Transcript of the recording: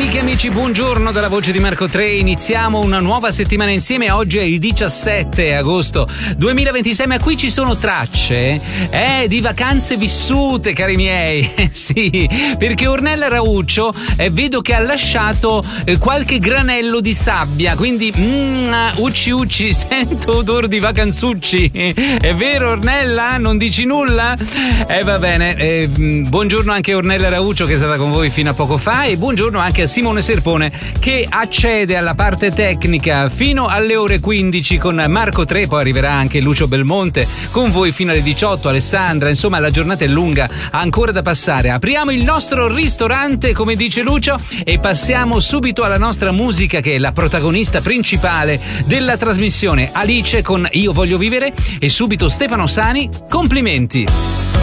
amiche e amici, buongiorno dalla voce di Marco Tre. Iniziamo una nuova settimana insieme. Oggi è il 17 agosto 2026, ma qui ci sono tracce di vacanze vissute, cari miei. Sì, perché Ornella Rauccio vedo che ha lasciato qualche granello di sabbia, quindi ucci, sento odore di vacanzucci. È vero, Ornella? Non dici nulla? Va bene. Buongiorno anche a Ornella Rauccio, che è stata con voi fino a poco fa, e buongiorno anche a Simone Serpone, che accede alla parte tecnica fino alle ore 15 con Marco Tre. Poi arriverà anche Lucio Belmonte con voi fino alle 18, Alessandra. Insomma, la giornata è lunga, ancora da passare. Apriamo il nostro ristorante, come dice Lucio, e passiamo subito alla nostra musica, che è la protagonista principale della trasmissione, Alice con Io voglio vivere, e subito Stefano Sani. Complimenti.